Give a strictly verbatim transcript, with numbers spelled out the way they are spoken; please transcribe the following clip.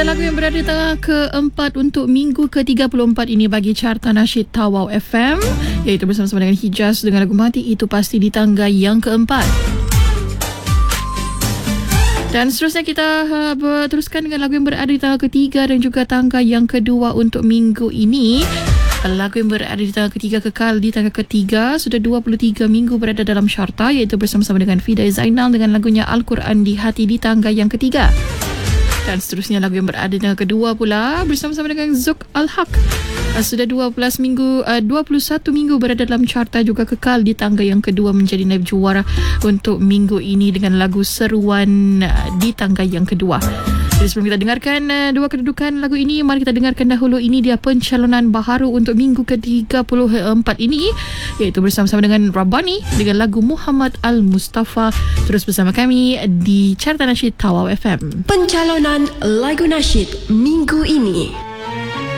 Dan lagu yang berada di tengah keempat untuk minggu ke tiga puluh empat ini bagi Carta Nasyid Tawau F M, iaitu bersama-sama dengan Hijaz dengan lagu Mati Itu Pasti di tangga yang keempat. Dan seterusnya kita uh, berteruskan dengan lagu yang berada di tangga ketiga dan juga tangga yang kedua untuk minggu ini. Lagu yang berada di tangga ketiga kekal di tangga ketiga, sudah dua puluh tiga minggu berada dalam syarta, iaitu bersama-sama dengan Fidai Zainal dengan lagunya Al-Quran di Hati di tangga yang ketiga. Dan seterusnya lagu yang berada di tangga kedua pula bersama-sama dengan Zuk Al-Haq. Sudah dua belas minggu, dua puluh satu minggu berada dalam carta, juga kekal di tangga yang kedua menjadi naib juara untuk minggu ini dengan lagu Seruan di tangga yang kedua. Jadi sebelum kita dengarkan uh, dua kedudukan lagu ini, mari kita dengarkan dahulu ini dia pencalonan baharu untuk minggu ke tiga puluh empat ini, iaitu bersama-sama dengan Rabbani dengan lagu Muhammad Al-Mustafa. Terus bersama kami di Carta Nasyid Tawau F M. Pencalonan lagu nasyid minggu ini.